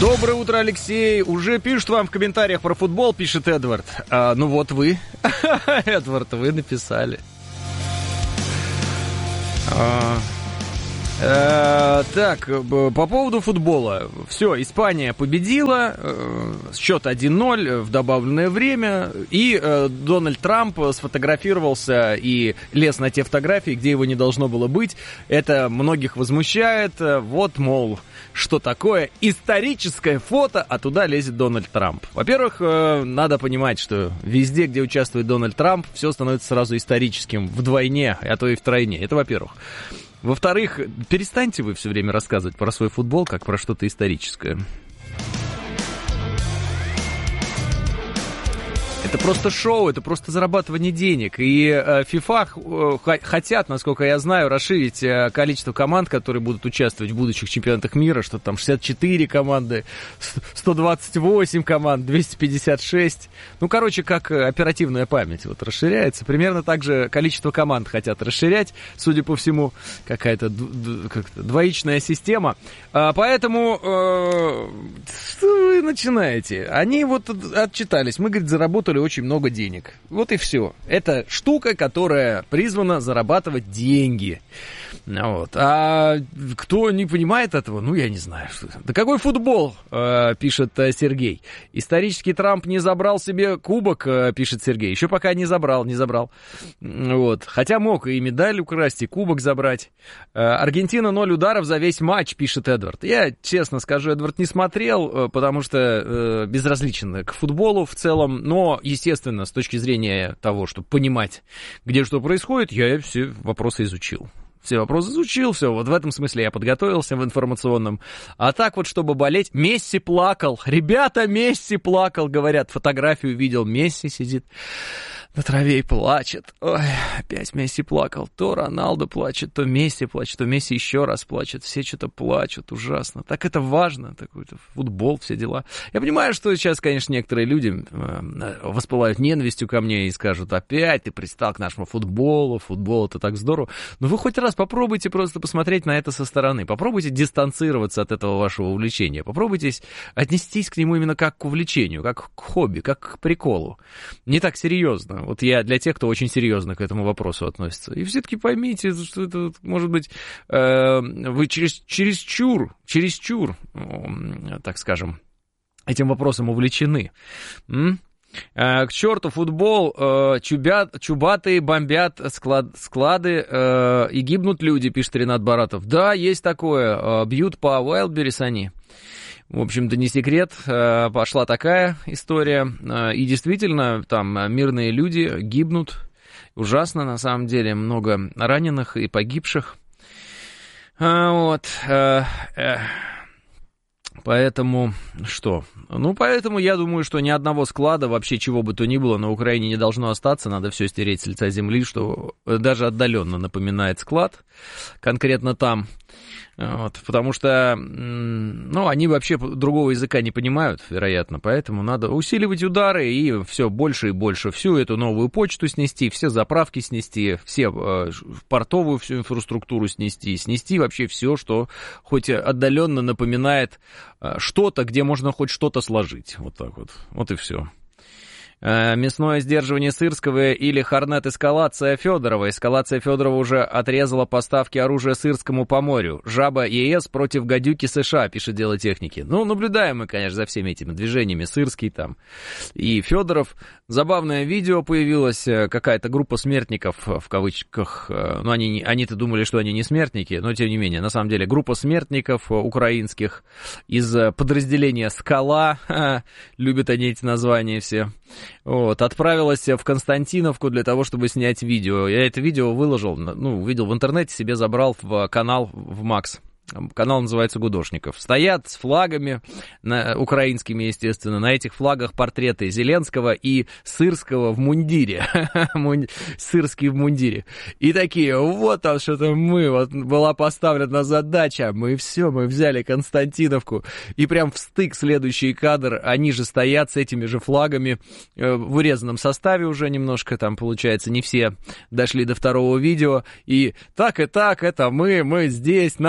Доброе утро, Алексей. Уже пишут вам в комментариях про футбол, пишет Эдвард. Ну вот вы, Эдвард, вы написали. Так, по поводу футбола. Все, Испания победила, счет 1-0 в добавленное время, и Дональд Трамп сфотографировался и лез на те фотографии, где его не должно было быть. Это многих возмущает. Вот, мол, что такое историческое фото, а туда лезет Дональд Трамп. Во-первых, надо понимать, что везде, где участвует Дональд Трамп, все становится сразу историческим вдвойне, а то и втройне. Это во-первых. Во-вторых, перестаньте вы все время рассказывать про свой футбол, как про что-то историческое. Это просто шоу, это просто зарабатывание денег. И FIFA хотят, насколько я знаю, расширить количество команд, которые будут участвовать в будущих чемпионатах мира. Что там 64 команды, 128 команд, 256. Ну, короче, как оперативная память вот расширяется. Примерно так же количество команд хотят расширять. Судя по всему, какая-то двоичная система. Поэтому, что вы начинаете? Они вот отчитались. Мы, говорит, заработали очень много денег. Вот и все. Это штука, которая призвана зарабатывать деньги. Вот. А кто не понимает этого, ну, я не знаю. Да какой футбол, пишет Сергей. Исторический Трамп не забрал себе кубок, пишет Сергей. Еще пока не забрал. Вот. Хотя мог и медаль украсть, и кубок забрать. Аргентина 0 ударов за весь матч, пишет Эдвард. Я, честно скажу, Эдвард, не смотрел, потому что безразличен к футболу в целом. Но, естественно, с точки зрения того, чтобы понимать, где что происходит, я все вопросы изучил. Все вот в этом смысле я подготовился в информационном. А так вот, чтобы болеть, Месси плакал. Ребята, Месси плакал, говорят, фотографию видел, Месси сидит на траве и плачет. Ой, опять Месси плакал. То Роналдо плачет, то Месси плачет, то Месси еще раз плачет. Все что-то плачут, ужасно. Так это важно, такой-то футбол, все дела. Я понимаю, что сейчас, конечно, некоторые люди воспылают ненавистью ко мне и скажут: опять ты пристал к нашему футболу, футбол это так здорово. Но вы хоть раз попробуйте просто посмотреть на это со стороны. Попробуйте дистанцироваться от этого вашего увлечения. Попробуйте отнестись к нему именно как к увлечению, как к хобби, как к приколу. Не так серьезно. Вот я для тех, кто очень серьезно к этому вопросу относится. И все-таки поймите, что это, может быть, вы чересчур, так скажем, этим вопросом увлечены. К черту футбол, чубатые бомбят склады и гибнут люди, пишет Ренат Баратов. Да, есть такое, бьют по Уайлдберрис они. В общем-то, не секрет, пошла такая история, и действительно, там мирные люди гибнут, ужасно, на самом деле, много раненых и погибших, вот, поэтому, что? Ну, поэтому я думаю, что ни одного склада, вообще чего бы то ни было, на Украине не должно остаться, надо все стереть с лица земли, что даже отдаленно напоминает склад, конкретно там. Вот, потому что, ну, они вообще другого языка не понимают, вероятно, поэтому надо усиливать удары и все больше и больше, всю эту новую почту снести, все заправки снести, все портовую всю инфраструктуру снести вообще все, что хоть отдаленно напоминает что-то, где можно хоть что-то сложить, вот так вот и все. Мясное сдерживание Сырского или Хорнет-эскалация Федорова. Эскалация Федорова уже отрезала поставки оружия Сырскому по морю. Жаба ЕС против гадюки США, пишет Дело техники. Ну, наблюдаем мы, конечно, за всеми этими движениями. Сырский там и Федоров. Забавное видео появилось. Какая-то группа смертников, в кавычках. Ну, они-то думали, что они не смертники, но тем не менее. На самом деле, группа смертников украинских из подразделения «Скала». Любят они эти названия все. Вот, отправилась в Константиновку для того, чтобы снять видео. Я это видео выложил, увидел в интернете, себе забрал в канал в Макс. Канал называется «Гудошников». Стоят с флагами, украинскими, естественно. На этих флагах портреты Зеленского и Сырского в мундире. Сырский в мундире. И такие, вот там что-то была поставлена задача. Мы взяли Константиновку. И прям в стык следующий кадр. Они же стоят с этими же флагами в урезанном составе уже немножко. Там, получается, не все дошли до второго видео. И так, это мы здесь, нас послали.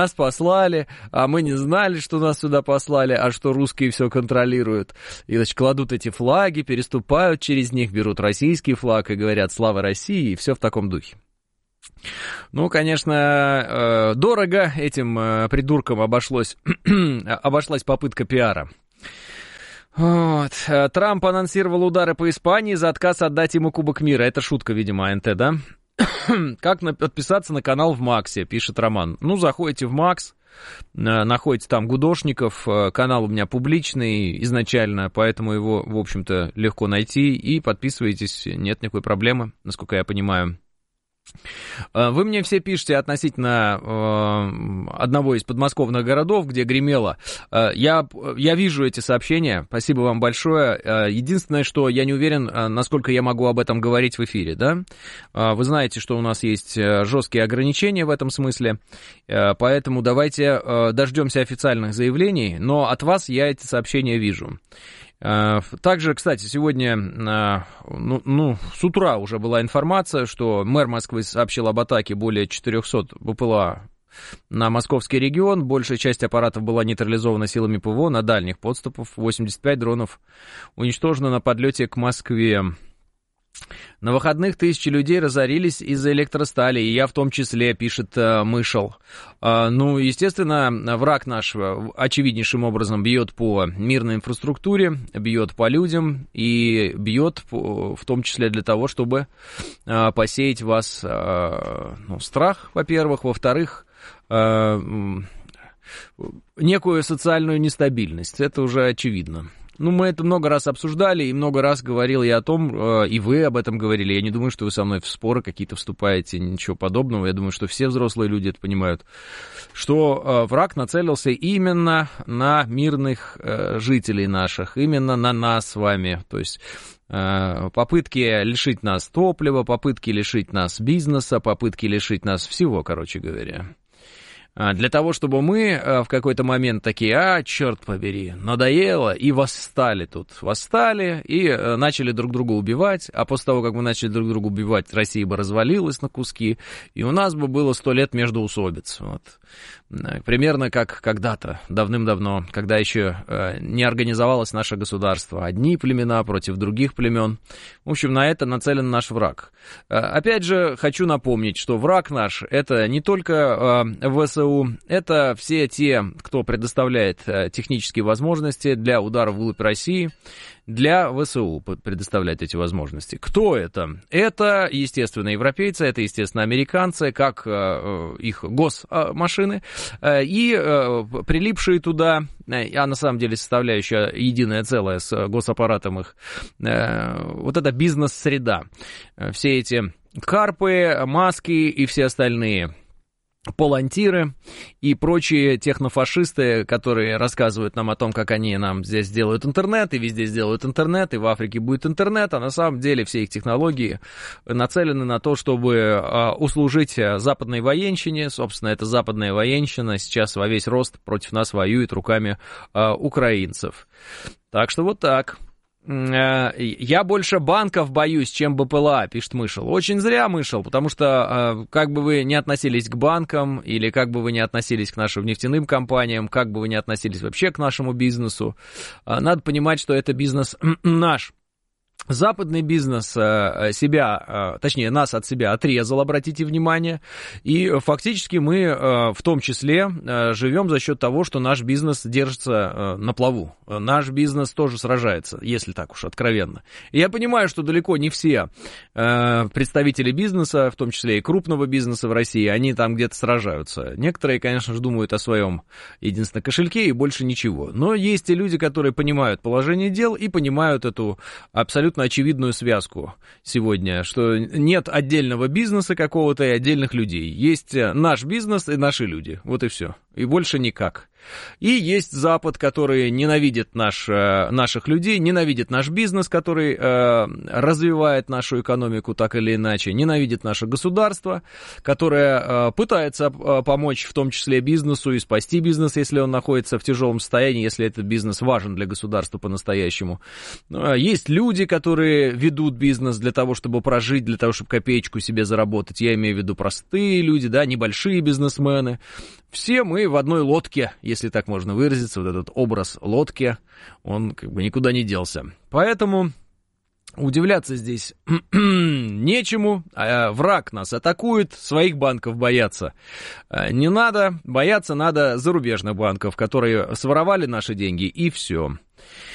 послали, а мы не знали, что нас сюда послали, а что русские все контролируют. И, значит, кладут эти флаги, переступают через них, берут российский флаг и говорят «Слава России», и все в таком духе. Ну, конечно, дорого этим придуркам обошлась попытка пиара. Вот. Трамп анонсировал удары по Испании за отказ отдать ему Кубок мира. Это шутка, видимо, АНТ, да? Как подписаться на канал в Максе, пишет Роман. Ну, заходите в Макс, находите там Гудошников, канал у меня публичный изначально, поэтому его, в общем-то, легко найти, и подписывайтесь, нет никакой проблемы, насколько я понимаю. Вы мне все пишете относительно одного из подмосковных городов, где гремело. Я вижу эти сообщения, спасибо вам большое. Единственное, что я не уверен, насколько я могу об этом говорить в эфире, да? Вы знаете, что у нас есть жесткие ограничения в этом смысле, поэтому давайте дождемся официальных заявлений, но от вас я эти сообщения вижу. Также, кстати, сегодня, с утра уже была информация, что мэр Москвы сообщил об атаке более 400 БПЛА на московский регион. Большая часть аппаратов была нейтрализована силами ПВО на дальних подступах. 85 дронов уничтожено на подлете к Москве. На выходных тысячи людей разорились из-за электростали, и я в том числе, пишет Мышел. Ну, естественно, враг наш очевиднейшим образом бьет по мирной инфраструктуре, бьет по людям и бьет в том числе для того, чтобы посеять в вас страх, во-первых, во-вторых, некую социальную нестабильность. Это уже очевидно. Ну, мы это много раз обсуждали, и много раз говорил я о том, и вы об этом говорили. Я не думаю, что вы со мной в споры какие-то вступаете, ничего подобного. Я думаю, что все взрослые люди это понимают, что враг нацелился именно на мирных жителей наших, именно на нас с вами. То есть попытки лишить нас топлива, попытки лишить нас бизнеса, попытки лишить нас всего, короче говоря. Для того, чтобы мы в какой-то момент такие, черт побери, надоело, и восстали тут. Восстали и начали друг друга убивать, а после того, как мы начали друг друга убивать, Россия бы развалилась на куски, и у нас бы было 100 лет междоусобиц. Вот. Примерно как когда-то, давным-давно, когда еще не организовалось наше государство. Одни племена против других племен. В общем, на это нацелен наш враг. Опять же, хочу напомнить, что враг наш — это не только ВСУ, это все те, кто предоставляет технические возможности для удара вглубь России, для ВСУ предоставлять эти возможности. Кто это? Это, естественно, европейцы, это, естественно, американцы, как их госмашины, и прилипшие туда, а на самом деле составляющая единое целое с госаппаратом их, вот эта бизнес-среда. Все эти карпы, маски и все остальные палантиры и прочие технофашисты, которые рассказывают нам о том, как они нам здесь сделают интернет, и везде сделают интернет, и в Африке будет интернет, а на самом деле все их технологии нацелены на то, чтобы услужить западной военщине. Собственно, эта западная военщина сейчас во весь рост против нас воюет руками украинцев. Так что вот так. Я больше банков боюсь, чем БПЛА, пишет Мышел. Очень зря, Мышел, потому что как бы вы ни относились к банкам, или как бы вы ни относились к нашим нефтяным компаниям, как бы вы ни относились вообще к нашему бизнесу, надо понимать, что это бизнес наш. Западный бизнес точнее, нас от себя отрезал, обратите внимание, и фактически мы в том числе живем за счет того, что наш бизнес держится на плаву. Наш бизнес тоже сражается, если так уж откровенно. И я понимаю, что далеко не все представители бизнеса, в том числе и крупного бизнеса в России, они там где-то сражаются. Некоторые, конечно же, думают о своем единственном кошельке и больше ничего. Но есть и люди, которые понимают положение дел и понимают эту абсолютно очевидную связку сегодня, что нет отдельного бизнеса какого-то и отдельных людей. Есть наш бизнес и наши люди. Вот и все. И больше никак. И есть Запад, который ненавидит наших людей, ненавидит наш бизнес, который развивает нашу экономику так или иначе, ненавидит наше государство, которое пытается помочь в том числе бизнесу и спасти бизнес, если он находится в тяжелом состоянии, если этот бизнес важен для государства по-настоящему. Есть люди, которые ведут бизнес для того, чтобы прожить, для того, чтобы копеечку себе заработать. Я имею в виду простые люди, да, небольшие бизнесмены. все мы в одной лодке, если так можно выразиться, вот этот образ лодки, он как бы никуда не делся. Поэтому удивляться здесь нечему, враг нас атакует, своих банков бояться не надо, бояться надо зарубежных банков, которые своровали наши деньги, и все.